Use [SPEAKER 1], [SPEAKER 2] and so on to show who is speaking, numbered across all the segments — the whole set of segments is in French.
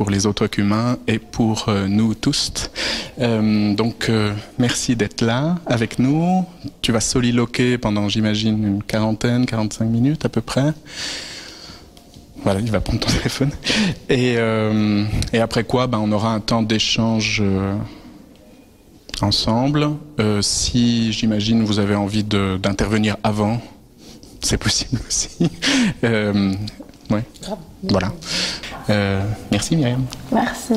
[SPEAKER 1] pour les autres qu'humains et pour nous tous. Merci d'être là avec nous. Tu vas soliloquer pendant, j'imagine, une 45 minutes à peu près. Voilà, il va prendre ton téléphone. Et après quoi, on aura un temps d'échange ensemble. Si, j'imagine, vous avez envie d'intervenir avant, c'est possible aussi. Ouais. Voilà. Merci Myriam.
[SPEAKER 2] Merci.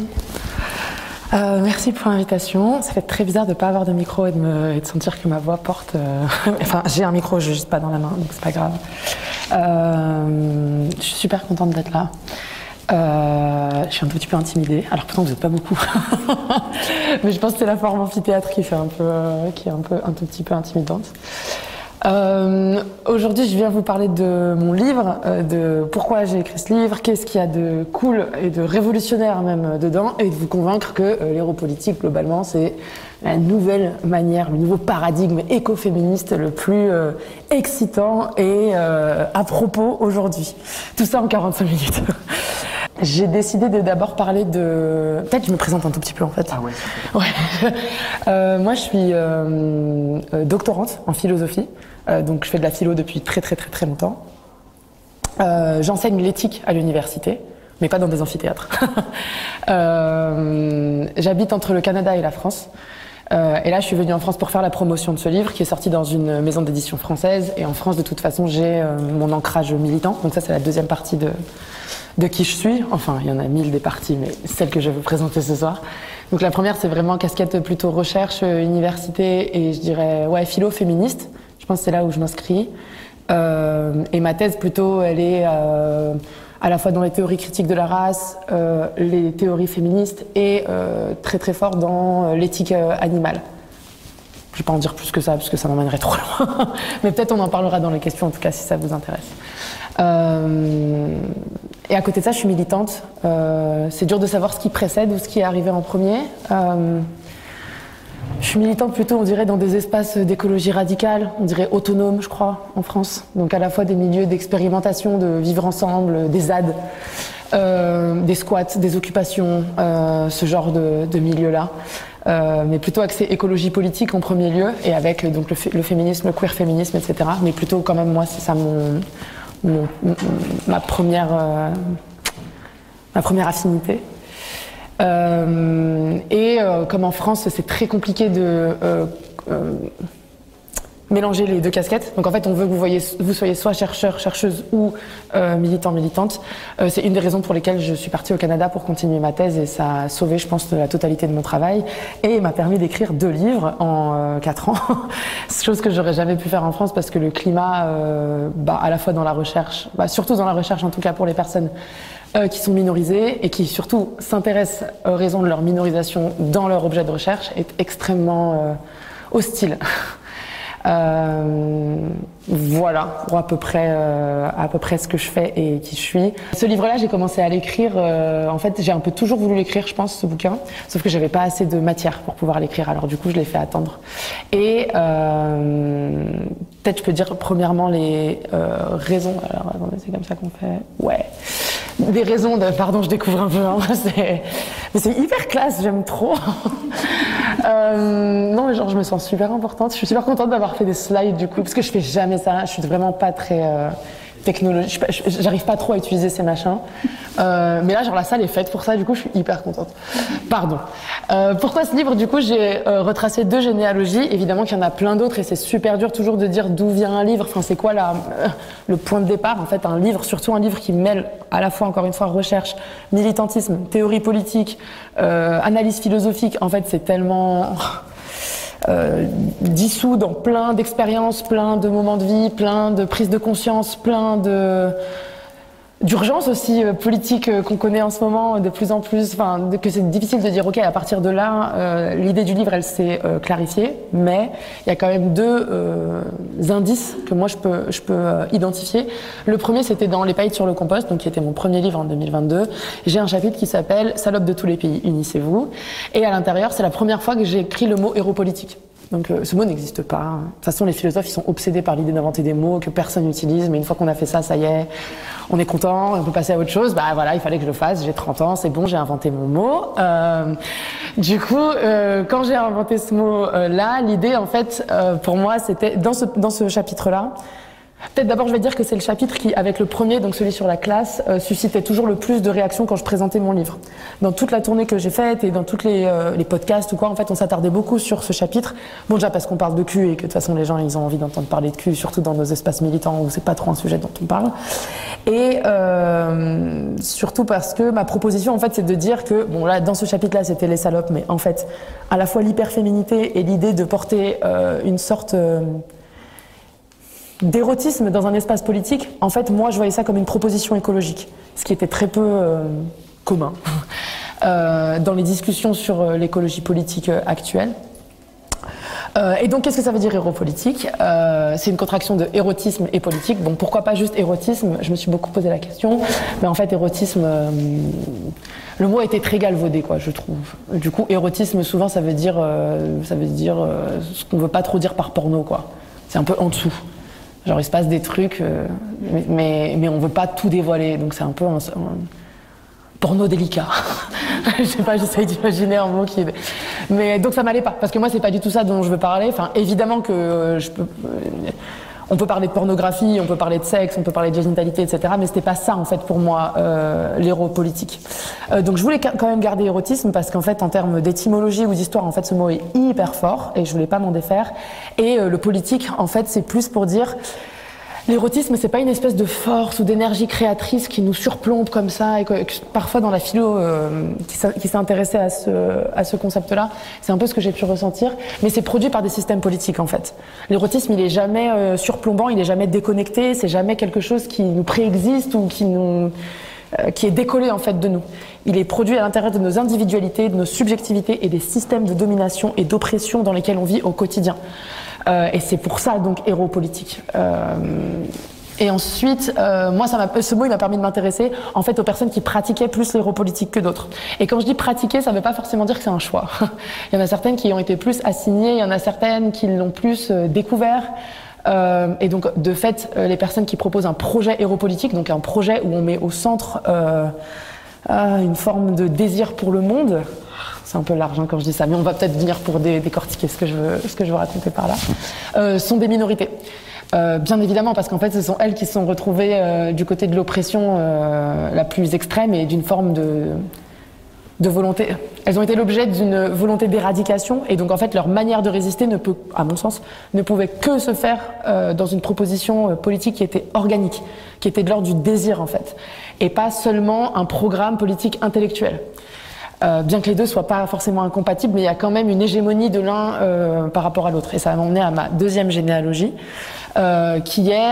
[SPEAKER 2] Merci pour l'invitation. Ça fait très bizarre de ne pas avoir de micro et de sentir que ma voix porte... Enfin, j'ai un micro, je ne l'ai juste pas dans la main, donc c'est pas grave. Je suis super contente d'être là. Je suis un tout petit peu intimidée, alors pourtant vous n'êtes pas beaucoup. Mais je pense que c'est la forme amphithéâtre qui est un tout petit peu intimidante. Aujourd'hui, je viens vous parler de mon livre, de pourquoi j'ai écrit ce livre, qu'est-ce qu'il y a de cool et de révolutionnaire même dedans, et de vous convaincre que l'héropolitique, globalement, c'est la nouvelle manière, le nouveau paradigme écoféministe le plus excitant et à propos aujourd'hui. Tout ça en 45 minutes. J'ai décidé de d'abord parler de... Peut-être que je me présente un tout petit peu en fait.
[SPEAKER 1] Ah ouais.
[SPEAKER 2] Ouais. Moi je suis doctorante en philosophie, donc je fais de la philo depuis très longtemps. J'enseigne l'éthique à l'université, mais pas dans des amphithéâtres. J'habite entre le Canada et la France. Et là je suis venue en France pour faire la promotion de ce livre qui est sorti dans une maison d'édition française. Et en France de toute façon j'ai mon ancrage militant, donc ça c'est la deuxième partie de qui je suis. Enfin, il y en a 1000 des parties, mais celle que je vais vous présenter ce soir. Donc la première, c'est vraiment casquette plutôt recherche, université et je dirais, philo féministe. Je pense que c'est là où je m'inscris. Et ma thèse, plutôt, elle est à la fois dans les théories critiques de la race, les théories féministes et très fort dans l'éthique animale. Je ne vais pas en dire plus que ça, parce que ça m'emmènerait trop loin. Mais peut-être on en parlera dans les questions, en tout cas, si ça vous intéresse. Et à côté de ça, je suis militante. C'est dur de savoir ce qui précède ou ce qui est arrivé en premier. Je suis militante plutôt, on dirait, dans des espaces d'écologie radicale, on dirait autonomes, je crois, en France. Donc à la fois des milieux d'expérimentation, de vivre ensemble, des ZAD, des squats, des occupations, ce genre de milieux-là. Mais plutôt axé écologie politique en premier lieu, et avec donc le féminisme, le queer féminisme, etc. Mais plutôt quand même, moi, c'est ça ma première affinité. Comme en France, c'est très compliqué de mélanger les deux casquettes. Donc en fait, on veut que vous soyez soit chercheur, chercheuse ou militant, militante. C'est une des raisons pour lesquelles je suis partie au Canada pour continuer ma thèse et ça a sauvé, je pense, la totalité de mon travail et m'a permis d'écrire 2 livres en 4 ans. Chose que j'aurais jamais pu faire en France parce que le climat, à la fois dans la recherche, surtout dans la recherche en tout cas pour les personnes qui sont minorisées et qui surtout s'intéressent aux raisons de leur minorisation dans leur objet de recherche est extrêmement hostile. Voilà pour à peu près ce que je fais et qui je suis. Ce livre-là, j'ai commencé à l'écrire. En fait, j'ai un peu toujours voulu l'écrire, je pense, ce bouquin, sauf que j'avais pas assez de matière pour pouvoir l'écrire. Alors du coup, je l'ai fait attendre. Et peut-être je peux dire premièrement les raisons. Alors attendez, c'est comme ça qu'on fait. Ouais. Des raisons de... Pardon, je découvre un peu. Hein, mais c'est hyper classe, j'aime trop. Non, mais genre, je me sens super importante. Je suis super contente d'avoir fait des slides, du coup, parce que je fais jamais ça. Je suis vraiment pas très technologique. J'arrive pas trop à utiliser ces machins. Mais là, genre, la salle est faite pour ça, du coup, je suis hyper contente. Pardon. Pourquoi ce livre? Du coup, j'ai retracé 2 généalogies. Évidemment qu'il y en a plein d'autres et c'est super dur toujours de dire d'où vient un livre. Enfin, c'est quoi le point de départ? En fait, un livre, surtout un livre qui mêle à la fois, encore une fois, recherche, militantisme, théorie politique, analyse philosophique. En fait, c'est tellement... dissous dans plein d'expériences, plein de moments de vie, plein de prises de conscience, plein d'urgences aussi politiques qu'on connaît en ce moment de plus en plus, que c'est difficile de dire ok, à partir de là l'idée du livre elle s'est clarifiée, mais il y a quand même 2 indices que moi je peux identifier. Le premier, c'était dans Les paillettes sur le compost, donc qui était mon premier livre en 2022. J'ai un chapitre qui s'appelle Salopes de tous les pays, unissez-vous, et à l'intérieur c'est la première fois que j'ai écrit le mot héropolitique. Donc ce mot n'existe pas. De toute façon, les philosophes, ils sont obsédés par l'idée d'inventer des mots que personne n'utilise, mais une fois qu'on a fait ça, ça y est, on est content, on peut passer à autre chose. Bah voilà, il fallait que je le fasse, j'ai 30 ans, c'est bon, j'ai inventé mon mot. Du coup, quand j'ai inventé ce mot-là, l'idée, en fait, pour moi, c'était, dans ce chapitre-là, peut-être d'abord je vais dire que c'est le chapitre qui, avec le premier, donc celui sur la classe, suscitait toujours le plus de réactions quand je présentais mon livre. Dans toute la tournée que j'ai faite et dans toutes les podcasts ou quoi, en fait on s'attardait beaucoup sur ce chapitre. Bon déjà parce qu'on parle de cul et que de toute façon les gens ils ont envie d'entendre parler de cul, surtout dans nos espaces militants où c'est pas trop un sujet dont on parle. Et surtout parce que ma proposition en fait c'est de dire que, bon là dans ce chapitre là c'était les salopes, mais en fait à la fois l'hyperféminité et l'idée de porter une sorte d'érotisme dans un espace politique, en fait, moi, je voyais ça comme une proposition écologique, ce qui était très peu commun dans les discussions sur l'écologie politique actuelle. Et donc, qu'est-ce que ça veut dire éropolitique? C'est une contraction de érotisme et politique. Bon, pourquoi pas juste érotisme? Je me suis beaucoup posé la question. Mais en fait, érotisme, le mot a été très galvaudé, quoi, je trouve. Du coup, érotisme, souvent, ça veut dire ce qu'on veut pas trop dire par porno, quoi. C'est un peu en dessous. Genre il se passe des trucs, mais on veut pas tout dévoiler, donc c'est un peu un porno délicat. Je sais pas, j'essaye d'imaginer un mot qui... Mais donc ça m'allait pas, parce que moi c'est pas du tout ça dont je veux parler. Enfin, évidemment que on peut parler de pornographie, on peut parler de sexe, on peut parler de génitalité, etc. Mais c'était pas ça en fait pour moi l'éropolitique. Donc je voulais quand même garder érotisme parce qu'en fait en termes d'étymologie ou d'histoire, en fait ce mot est hyper fort et je voulais pas m'en défaire. Et le politique en fait c'est plus pour dire l'érotisme, c'est pas une espèce de force ou d'énergie créatrice qui nous surplombe comme ça, et que parfois dans la philo qui s'est intéressée à ce concept-là, c'est un peu ce que j'ai pu ressentir, mais c'est produit par des systèmes politiques en fait. L'érotisme, il est jamais surplombant, il est jamais déconnecté, c'est jamais quelque chose qui nous préexiste ou qui est décollé en fait de nous. Il est produit à l'intérieur de nos individualités, de nos subjectivités et des systèmes de domination et d'oppression dans lesquels on vit au quotidien. Et c'est pour ça donc héropolitique. Et ensuite, moi, ce mot il m'a permis de m'intéresser en fait aux personnes qui pratiquaient plus l'héropolitique que d'autres. Et quand je dis pratiquer, ça ne veut pas forcément dire que c'est un choix. Il y en a certaines qui ont été plus assignées, il y en a certaines qui l'ont plus découvert. Et donc, de fait, les personnes qui proposent un projet héropolitique, donc un projet où on met au centre une forme de désir pour le monde. C'est un peu large quand je dis ça, mais on va peut-être venir pour décortiquer ce que je veux raconter par là. Sont des minorités. Bien évidemment, parce qu'en fait, ce sont elles qui se sont retrouvées du côté de l'oppression la plus extrême et d'une forme de volonté. Elles ont été l'objet d'une volonté d'éradication, et donc en fait, leur manière de résister ne peut, à mon sens, ne pouvait que se faire dans une proposition politique qui était organique, qui était de l'ordre du désir en fait, et pas seulement un programme politique intellectuel. Bien que les deux soient pas forcément incompatibles, mais il y a quand même une hégémonie de l'un par rapport à l'autre. Et ça va m'emmener à ma deuxième généalogie, qui est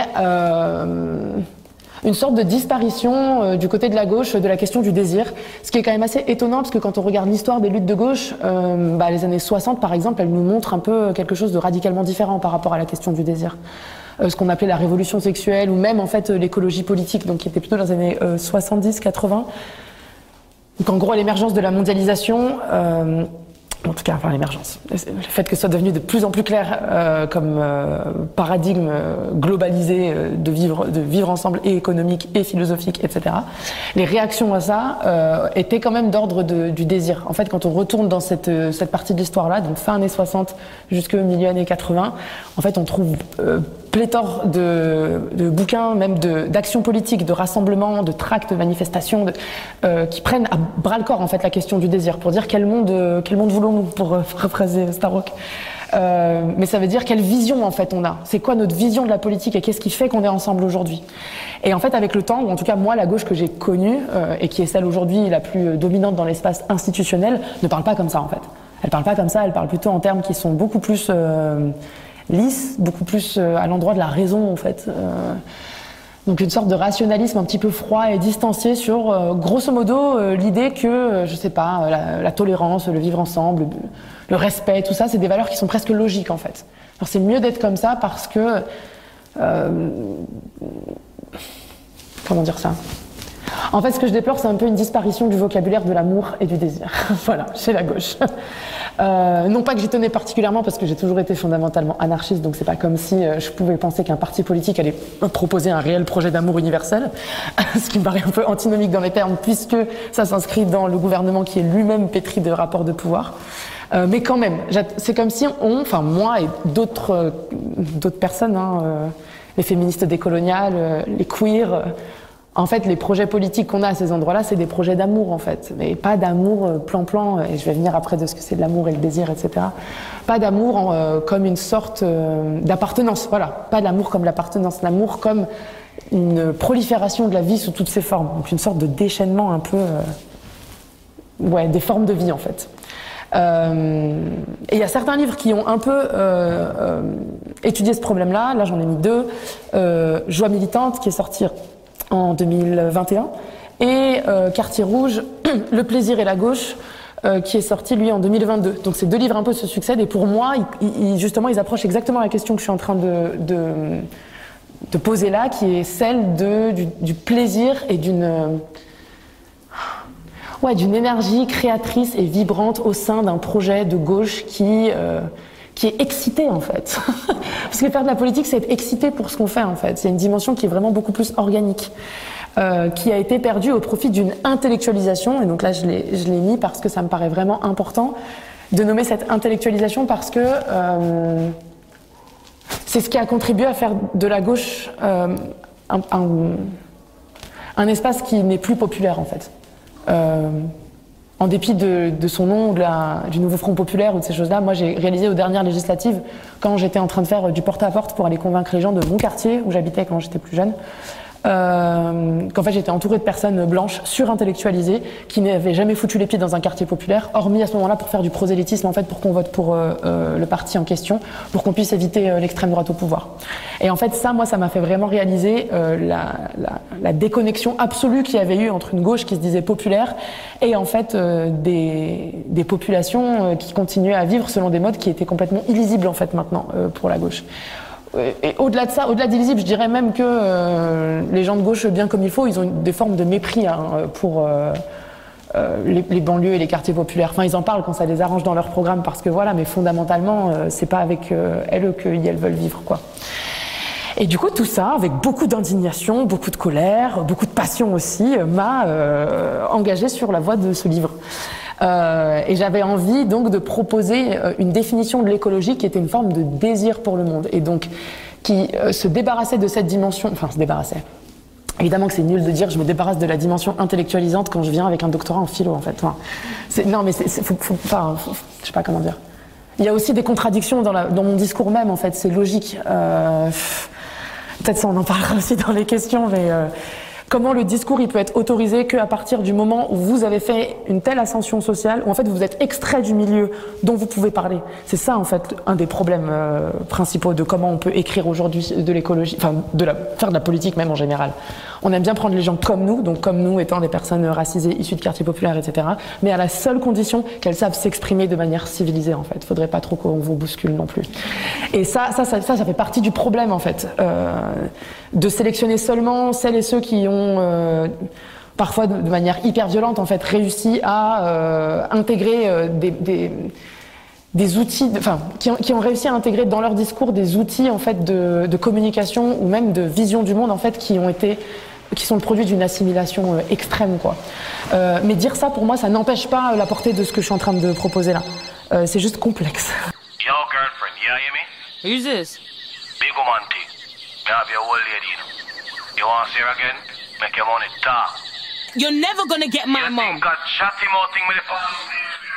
[SPEAKER 2] une sorte de disparition du côté de la gauche de la question du désir, ce qui est quand même assez étonnant, parce que quand on regarde l'histoire des luttes de gauche, les années 60 par exemple, elles nous montrent un peu quelque chose de radicalement différent par rapport à la question du désir. Ce qu'on appelait la révolution sexuelle, ou même en fait l'écologie politique, donc qui était plutôt dans les années 70-80. Donc en gros, l'émergence de la mondialisation, en tout cas, enfin l'émergence, le fait que ce soit devenu de plus en plus clair comme paradigme globalisé de vivre ensemble, et économique et philosophique, etc. Les réactions à ça étaient quand même d'ordre du désir. En fait, quand on retourne dans cette partie de l'histoire-là, donc fin années 60 jusqu'au milieu années 80, en fait, on trouve pléthore de bouquins, même d'actions politiques, de rassemblements, de tracts, de manifestations, qui prennent à bras le corps en fait la question du désir, pour dire quel monde voulons-nous, pour rephraser Starhawk. Mais ça veut dire quelle vision en fait on a. C'est quoi notre vision de la politique et qu'est-ce qui fait qu'on est ensemble aujourd'hui. Et en fait, avec le temps, ou en tout cas moi, la gauche que j'ai connue et qui est celle aujourd'hui la plus dominante dans l'espace institutionnel, ne parle pas comme ça en fait. Elle parle pas comme ça. Elle parle plutôt en termes qui sont beaucoup plus lisse, beaucoup plus à l'endroit de la raison en fait. Donc une sorte de rationalisme un petit peu froid et distancié sur grosso modo l'idée que, je sais pas, la tolérance, le vivre ensemble, le respect, tout ça, c'est des valeurs qui sont presque logiques en fait. Alors c'est mieux d'être comme ça parce que... comment dire ça ? En fait, ce que je déplore, c'est un peu une disparition du vocabulaire de l'amour et du désir. Voilà, chez la gauche. Non pas que j'y tenais particulièrement, parce que j'ai toujours été fondamentalement anarchiste, donc c'est pas comme si je pouvais penser qu'un parti politique allait proposer un réel projet d'amour universel, ce qui me paraît un peu antinomique dans les termes, puisque ça s'inscrit dans le gouvernement qui est lui-même pétri de rapports de pouvoir. Mais quand même, c'est comme si moi et d'autres personnes, les féministes décoloniales, les queers, en fait, les projets politiques qu'on a à ces endroits-là, c'est des projets d'amour, en fait. Mais pas d'amour plan-plan, et je vais venir après de ce que c'est de l'amour et le désir, etc. Pas d'amour comme une sorte d'appartenance, voilà. Pas l'amour comme l'appartenance, l'amour comme une prolifération de la vie sous toutes ses formes. Donc une sorte de déchaînement un peu... des formes de vie, en fait. Et il y a certains livres qui ont un peu étudié ce problème-là. Là, j'en ai mis 2. Joie militante, qui est sorti en 2021, et Quartier rouge, Le plaisir et la gauche, qui est sorti lui en 2022. Donc ces 2 livres un peu se succèdent, et pour moi, justement, ils approchent exactement la question que je suis en train de poser là, qui est celle du plaisir et d'une énergie créatrice et vibrante au sein d'un projet de gauche qui est excité, en fait. Parce que faire de la politique, c'est être excité pour ce qu'on fait, en fait. Il y a une dimension qui est vraiment beaucoup plus organique, qui a été perdue au profit d'une intellectualisation. Et donc là, je l'ai mis parce que ça me paraît vraiment important de nommer cette intellectualisation, parce que c'est ce qui a contribué à faire de la gauche un espace qui n'est plus populaire, en fait. En dépit de son nom, du nouveau Front populaire ou de ces choses-là, moi j'ai réalisé aux dernières législatives, quand j'étais en train de faire du porte-à-porte pour aller convaincre les gens de mon quartier où j'habitais quand j'étais plus jeune, qu'en fait j'étais entourée de personnes blanches surintellectualisées qui n'avaient jamais foutu les pieds dans un quartier populaire, hormis à ce moment-là pour faire du prosélytisme, en fait, pour qu'on vote pour le parti en question, pour qu'on puisse éviter l'extrême droite au pouvoir. Et en fait ça, moi, ça m'a fait vraiment réaliser la déconnexion absolue qu'il y avait eu entre une gauche qui se disait populaire et en fait des populations qui continuaient à vivre selon des modes qui étaient complètement illisibles, en fait, maintenant pour la gauche. Et au-delà de ça, au-delà d'illisible, je dirais même que les gens de gauche, bien comme il faut, ils ont des formes de mépris pour les banlieues et les quartiers populaires. Enfin, ils en parlent quand ça les arrange dans leur programme, parce que voilà, mais fondamentalement, c'est pas avec elles qu'elles veulent vivre, quoi. Et du coup, tout ça, avec beaucoup d'indignation, beaucoup de colère, beaucoup de passion aussi, m'a engagée sur la voie de ce livre. Et j'avais envie donc de proposer une définition de l'écologie qui était une forme de désir pour le monde, et donc qui se débarrassait de cette dimension, enfin se débarrassait. Évidemment que c'est nul de dire je me débarrasse de la dimension intellectualisante quand je viens avec un doctorat en philo, en fait. Enfin, non, mais je sais pas comment dire. Il y a aussi des contradictions dans mon discours même, en fait. C'est logique. Peut-être ça, on en parlera aussi dans les questions, mais comment le discours il peut être autorisé qu'à partir du moment où vous avez fait une telle ascension sociale, où en fait vous êtes extrait du milieu dont vous pouvez parler. C'est ça, en fait, un des problèmes principaux de comment on peut écrire aujourd'hui de l'écologie, enfin faire de la politique même en général. On aime bien prendre les gens comme nous, donc comme nous étant des personnes racisées issues de quartiers populaires, etc. Mais à la seule condition qu'elles savent s'exprimer de manière civilisée, en fait. Faudrait pas trop qu'on vous bouscule non plus. Et ça fait partie du problème, en fait, de sélectionner seulement celles et ceux qui ont parfois de manière hyper violente, en fait, réussi à intégrer des outils, qui ont réussi à intégrer dans leur discours des outils, en fait, de communication ou même de vision du monde, en fait, qui sont le produit d'une assimilation extrême, quoi. Mais dire ça, pour moi, ça n'empêche pas la portée de ce que je suis en train de proposer là. C'est juste complexe.
[SPEAKER 3] Yo, girlfriend, you hear me?
[SPEAKER 4] Who's this?
[SPEAKER 3] Big woman thing. Me have your old lady, you know. You want to see her again? Make your money talk.
[SPEAKER 4] You're never gonna get my
[SPEAKER 3] You
[SPEAKER 4] mom.
[SPEAKER 3] think that chatty mouth thing with the